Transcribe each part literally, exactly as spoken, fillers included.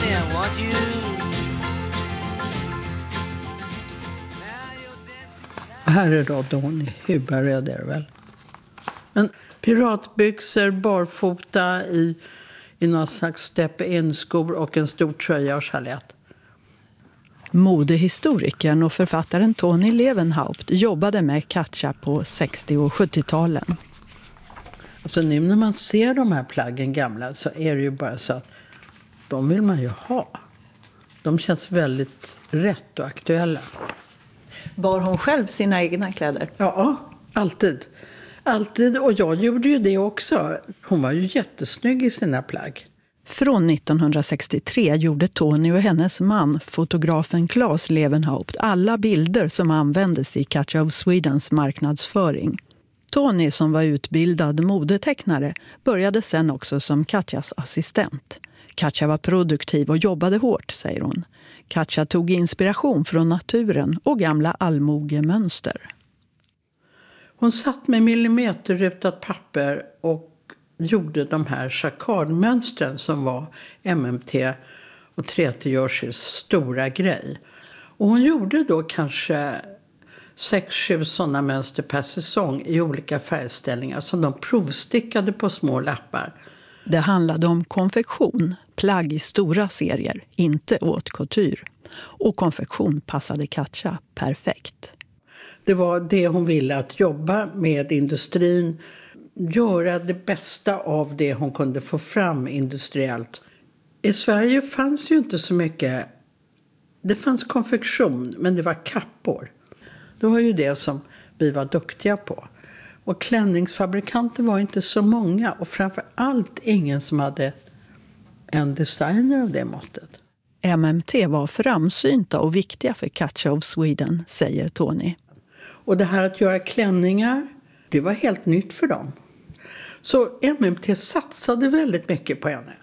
honey, I want you. Här är då Donny Hubaröd är det väl. Men piratbyxor, barfota i, i någon slags step-in-skor och en stor tröja och chalett. Modehistorikern och författaren Tony Levenhaupt jobbade med Katja på sextio- och sjuttio-talen. Alltså nu när man ser de här plaggen gamla så är det ju bara så att de vill man ju ha. De känns väldigt rätt och aktuella. Bar hon själv sina egna kläder? Ja, alltid. Alltid, och jag gjorde ju det också. Hon var ju jättesnygg i sina plagg. Från nittonhundrasextiotre gjorde Tony och hennes man, fotografen Claes Levenhaupt, alla bilder som användes i Katja of Swedens marknadsföring. Tony, som var utbildad modetecknare, började sen också som Katjas assistent. Katja var produktiv och jobbade hårt, säger hon. Katja tog inspiration från naturen och gamla allmogemönster. Hon satt med millimeterrutat papper och gjorde de här chakardmönstren som var M M T och Treti Jorsis stora grej. Och hon gjorde då kanske sex, sju sådana mönster per säsong i olika färgställningar som de provstickade på små lappar. Det handlade om konfektion, plagg i stora serier, inte haute couture. Och konfektion passade Katja perfekt. Det var det hon ville, att jobba med industrin, göra det bästa av det hon kunde få fram industriellt. I Sverige fanns ju inte så mycket, det fanns konfektion men det var kappor. Det var ju det som vi var duktiga på. Och klänningsfabrikanter var inte så många och framför allt ingen som hade en designer av det måttet. M M T var framsynta och viktiga för Katja of Sweden, säger Tony. Och det här att göra klänningar, det var helt nytt för dem. Så M M T satsade väldigt mycket på henne.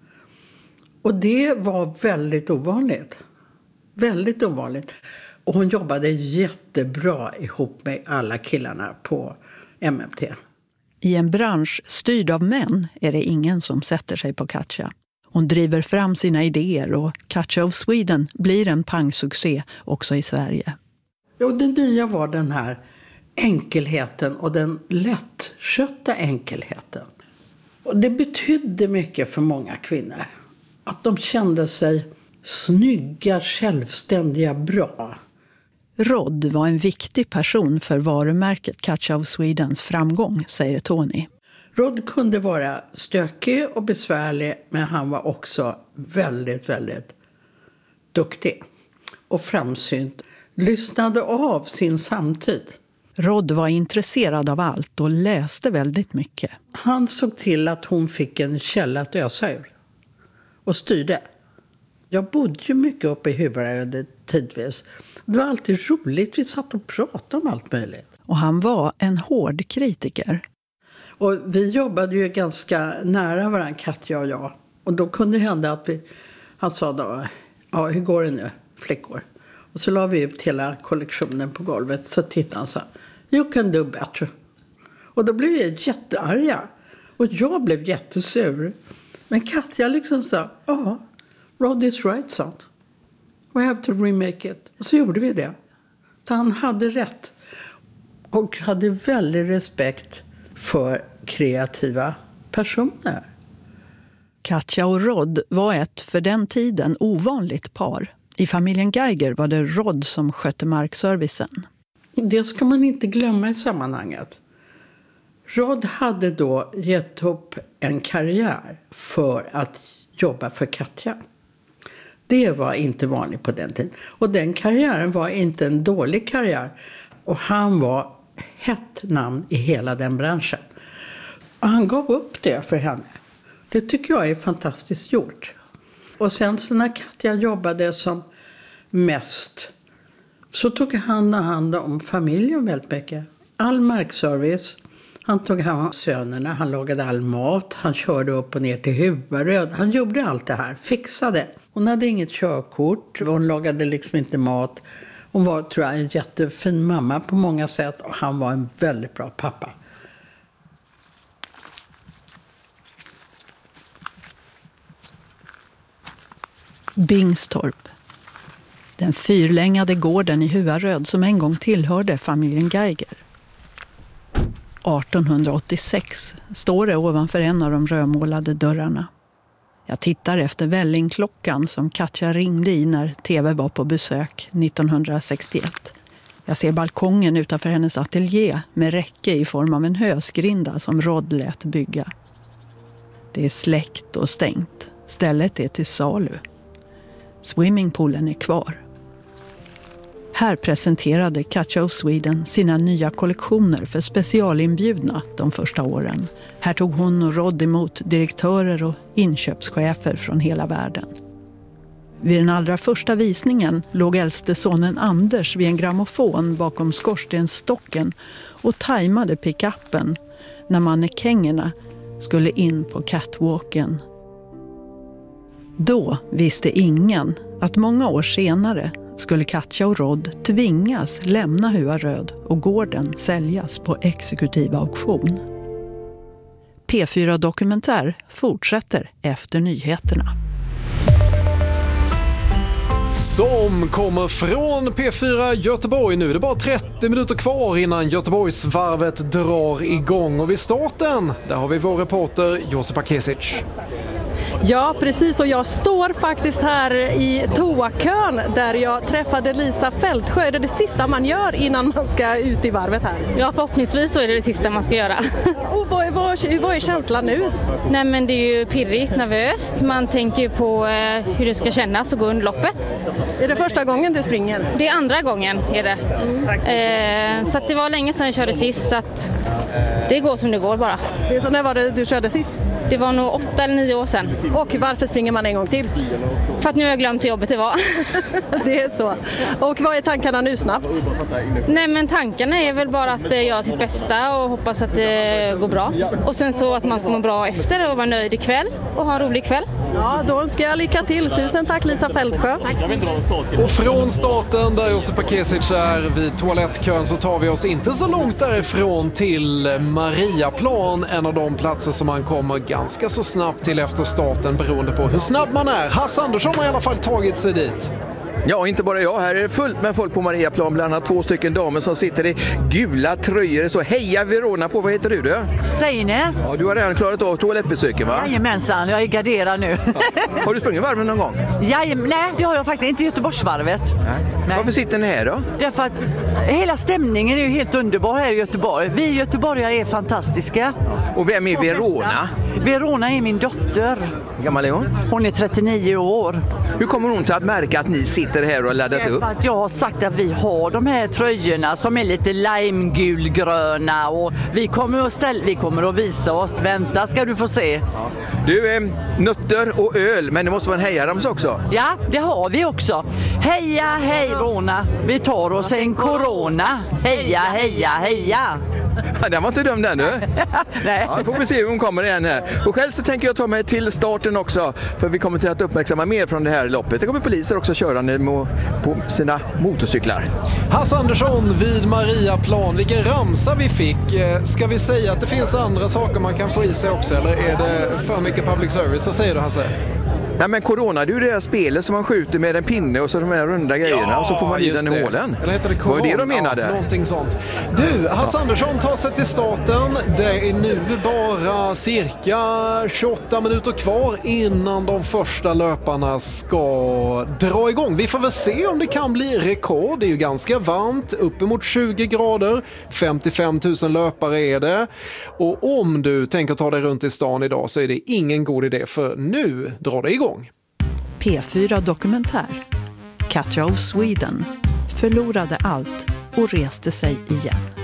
Och det var väldigt ovanligt. Väldigt ovanligt. Och hon jobbade jättebra ihop med alla killarna på M M T. I en bransch styrd av män är det ingen som sätter sig på Katja. Hon driver fram sina idéer och Katja of Sweden blir en pangsuccé också i Sverige. Och det nya var den här enkelheten och den lättskötta enkelheten. Och det betydde mycket för många kvinnor. Att de kände sig snygga, självständiga, bra. Rod var en viktig person för varumärket Katja of Swedens framgång, säger Tony. Rod kunde vara stökig och besvärlig, men han var också väldigt, väldigt duktig och framsynt. Lyssnade av sin samtid. Rod var intresserad av allt och läste väldigt mycket. Han såg till att hon fick en källa att ösa ur och styrde. Jag bodde ju mycket uppe i Hubaröd tidvis. Det var alltid roligt, vi satt och pratade om allt möjligt. Och han var en hård kritiker. Och vi jobbade ju ganska nära varandra, Katja och jag. Och då kunde det hända att vi, han sa då, ja hur går det nu flickor? Och så la vi ut hela kollektionen på golvet, så tittade han och sa, you can do better. Och då blev vi jättearga. Och jag blev jättesur. Men Katja liksom sa, ja, Rod is right, son. We have to remake it. Och så gjorde vi det. Så han hade rätt. Och hade väldigt respekt för kreativa personer. Katja och Rod var ett för den tiden ovanligt par. I familjen Geiger var det Rod som skötte markservicen. Det ska man inte glömma i sammanhanget. Rod hade då gett upp en karriär för att jobba för Katja. Det var inte vanligt på den tiden. Och den karriären var inte en dålig karriär. Och han var hett namn i hela den branschen. Och han gav upp det för henne. Det tycker jag är fantastiskt gjort. Och sen så när Katja jobbade som mest, så tog han hand om familjen väldigt mycket. All markservice. Han tog hand om sönerna, han lagade all mat, han körde upp och ner till Hubaröd. Han gjorde allt det här, fixade. Hon hade inget körkort, hon lagade liksom inte mat. Hon var, tror jag, en jättefin mamma på många sätt, och han var en väldigt bra pappa. Bingstorp. Den fyrlängade gården i Huaröd som en gång tillhörde familjen Geiger. arton åttiosex står det ovanför en av de rödmålade dörrarna. Jag tittar efter vällingklockan som Katja ringde i när tv var på besök nittonhundrasextioett. Jag ser balkongen utanför hennes ateljé med räcke i form av en hösgrinda som Rod lät bygga. Det är släckt och stängt. Stället är till salu. Swimmingpoolen är kvar. Här presenterade Katja of Sweden sina nya kollektioner för specialinbjudna de första åren. Här tog hon och Rod emot direktörer och inköpschefer från hela världen. Vid den allra första visningen låg äldste sonen Anders vid en grammofon bakom skorstenstocken och tajmade pickuppen när mannekängerna skulle in på catwalken. Då visste ingen att många år senare skulle Katja och Rod tvingas lämna Huaröd och gården säljas på exekutiv auktion. P fyra Dokumentär fortsätter efter nyheterna. Som kommer från P fyra Göteborg. Nu är det bara trettio minuter kvar innan Göteborgsvarvet drar igång. Och vid starten, där har vi vår reporter Josipa Kesic. Ja, precis. Och jag står faktiskt här i toakön där jag träffade Lisa Fältsjö. Är det det sista man gör innan man ska ut i varvet här? Ja, förhoppningsvis så är det det sista man ska göra. Och vad, vad, vad är känslan nu? Nej, men det är ju pirrigt, nervöst. Man tänker ju på eh, hur det ska kännas att gå under loppet. Är det första gången du springer? Det är andra gången är det. Mm. Eh, så att det var länge sedan jag körde sist, så att det går som det går bara. Det är så, när var det du körde sist? Det var nog åtta eller nio år sedan. Och varför springer man en gång till? För att nu har jag glömt hur jobbet det var. Det är så. Och vad är tankarna nu snabbt? Nej, men tankarna är väl bara att göra sitt bästa och hoppas att det går bra. Och sen så att man ska må bra efter och vara nöjd ikväll och ha en rolig kväll. Ja, då önskar jag lycka till. Tusen tack Lisa Fältsjö. Och från starten där Josipa Kesic är vid toalettkön så tar vi oss inte så långt därifrån till Mariaplan, en av de platser som man kommer ganska så snabbt till efter starten beroende på hur snabb man är. Hasse Andersson har i alla fall tagit sig dit. Ja, inte bara jag. Här är det fullt med folk på Mariaplan, bland annat två stycken damer som sitter i gula tröjor. Så heja Verona på, vad heter du då? Seine. Ja, du har redan klarat av toalettbesöken, va? Jajamensan, jag är garderad nu. Ja. Har du sprungit varven någon gång? Jajem, nej, det har jag faktiskt inte, Göteborgsvarvet. Nej. Nej. Varför sitter ni här då? Därför att hela stämningen är ju helt underbar här i Göteborg. Vi göteborgare är fantastiska. Och vem är Verona? Verona är min dotter. Hur gammal är hon? Hon är trettionio år. Hur kommer hon till att märka att ni sitter här och har laddat upp? Att jag har sagt att vi har de här tröjorna som är lite limegulgröna och vi kommer att ställa, vi kommer att visa oss. Vänta ska du få se. Ja. Du, eh, nötter och öl, men det måste vara en hejarams också. Ja, det har vi också. Heja, hej Rona. Vi tar oss en corona. Heja, heja, heja. Ja, den var inte dum den, du. Nej. Ja, får vi se hur hon kommer igen här. Och själv så tänker jag ta mig till starten också, för vi kommer till att uppmärksamma mer från det här loppet. Det kommer poliser också körande på sina motorcyklar. Hasse Andersson vid Mariaplan. Vilken ramsa vi fick. Ska vi säga att det finns andra saker man kan få i sig också, eller är det för mycket public service? Så säger du, Hasse? Nej, men corona, det är ju det där spelet som man skjuter med en pinne och så de här runda grejerna, ja, och så får man i den i hålen. Eller heter det corona? Vad är det de menade? Ja, någonting sånt. Du, Hasse Andersson tar sig till starten. Det är nu bara cirka tjugoåtta minuter kvar innan de första löparna ska dra igång. Vi får väl se om det kan bli rekord. Det är ju ganska varmt, uppemot tjugo grader. femtiofem tusen löpare är det. Och om du tänker ta dig runt i stan idag så är det ingen god idé, för nu drar det igång. P fyra Dokumentär. Katja of Sweden förlorade allt och reste sig igen.